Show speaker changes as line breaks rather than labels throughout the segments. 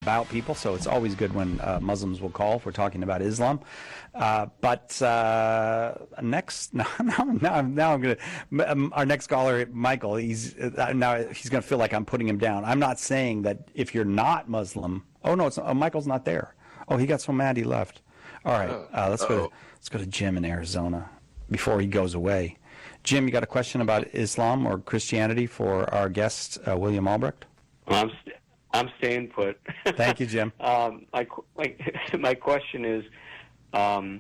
about people, so it's always good when Muslims will call if we're talking about Islam. But next, now I'm going to our next caller, Michael. He's going to feel like I'm putting him down. I'm not saying that if you're not Muslim. Oh no, Michael's not there. Oh, he got so mad he left. All right, let's go to Jim in Arizona before he goes away. Jim, you got a question about Islam or Christianity for our guest, William Albrecht?
I'm staying put.
Thank you, Jim.
My question is, the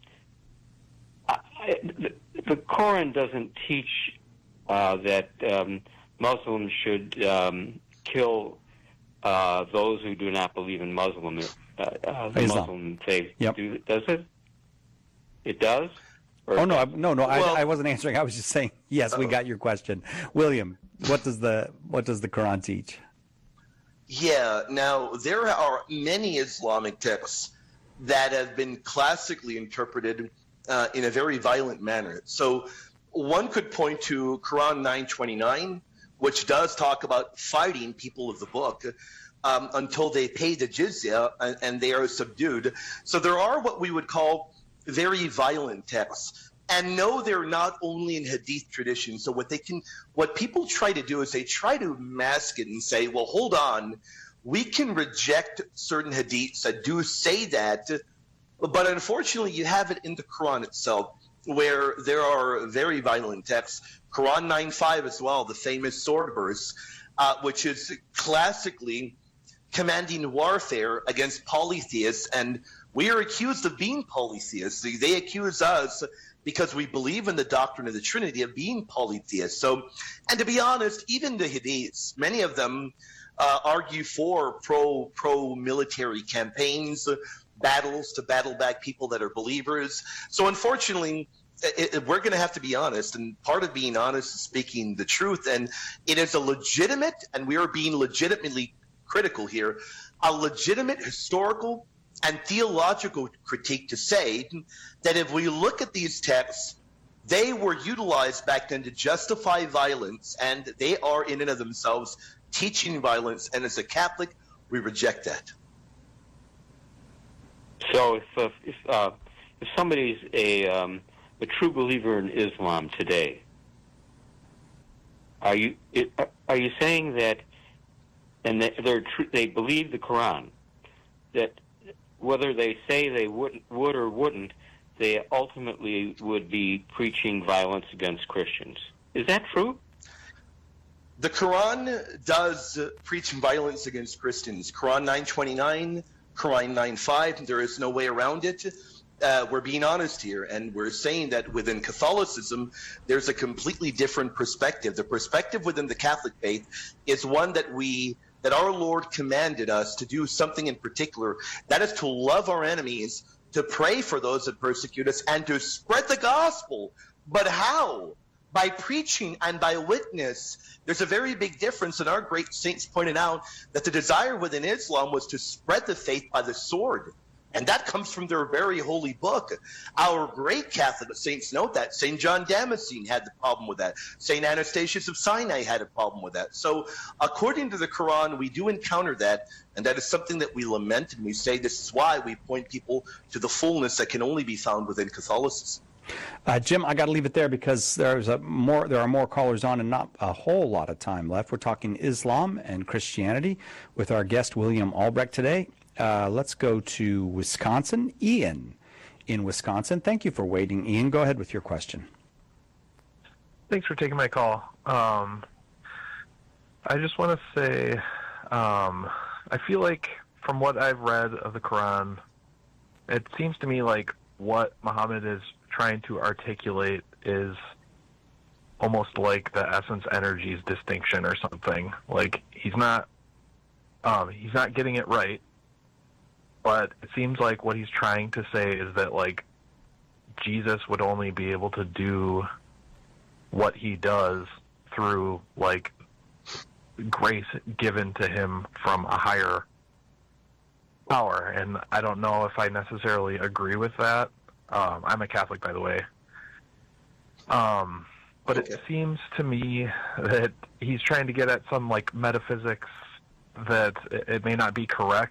Quran doesn't teach that Muslims should kill those who do not believe in Muslim faith.
Yep.
Does it? It does? Or
no. I wasn't answering. I was just saying, yes, we got your question. William, what does the Quran teach?
Yeah, now there are many Islamic texts that have been classically interpreted in a very violent manner. So one could point to Quran 9:29, which does talk about fighting people of the book until they pay the jizya and they are subdued. So there are what we would call very violent texts. And no, they're not only in Hadith tradition. So what people try to do is they try to mask it and say, well, hold on, we can reject certain Hadiths that do say that, but unfortunately you have it in the Quran itself, where there are very violent texts. Quran 9:5 as well, the famous sword verse, which is classically commanding warfare against polytheists, and we are accused of being polytheists. They accuse us because we believe in the doctrine of the Trinity of being polytheists. So, and to be honest, even the Hadiths, many of them argue for pro-military campaigns, battles to battle back people that are believers. So unfortunately, we're going to have to be honest, and part of being honest is speaking the truth, and it is a legitimate, and we are being legitimately critical here, a legitimate historical and theological critique to say that if we look at these texts, they were utilized back then to justify violence, and they are in and of themselves teaching violence, and as a Catholic, we reject that.
So if somebody's a true believer in Islam today, are you saying that, and they believe the Quran, that whether they say they would or wouldn't, they ultimately would be preaching violence against Christians? Is that true?
The Quran does preach violence against Christians. Quran 9:29, Quran 9:5, there is no way around it. We're being honest here, and we're saying that within Catholicism, there's a completely different perspective. The perspective within the Catholic faith is one that our Lord commanded us to do something in particular. That is to love our enemies, to pray for those that persecute us, and to spread the gospel. But how? By preaching and by witness. There's a very big difference, and our great saints pointed out that the desire within Islam was to spread the faith by the sword. And that comes from their very holy book. Our great Catholic saints note that. St. John Damascene had the problem with that. St. Anastasius of Sinai had a problem with that. So according to the Quran, we do encounter that, and that is something that we lament, and we say this is why we point people to the fullness that can only be found within Catholicism.
Jim, I got to leave it there because there are more callers on and not a whole lot of time left. We're talking Islam and Christianity with our guest, William Albrecht, today. Let's go to Wisconsin. Ian in Wisconsin. Thank you for waiting. Ian, go ahead with your question.
Thanks for taking my call. I just want to say I feel like from what I've read of the Quran, it seems to me like what Muhammad is trying to articulate is almost like the essence energies distinction or something. Like he's not getting it right, but it seems like what he's trying to say is that like Jesus would only be able to do what he does through like grace given to him from a higher power. And I don't know if I necessarily agree with that. I'm a Catholic, by the way. But it seems to me that he's trying to get at some like metaphysics that it may not be correct,